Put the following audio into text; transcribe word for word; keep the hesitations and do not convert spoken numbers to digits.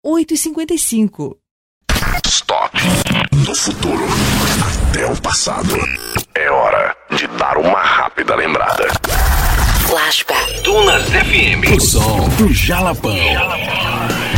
oito e cinquenta e cinco. Stop. Do futuro até o passado. É hora de dar uma rápida lembrada. Flashback. Dunas F M. O som do Jalapão.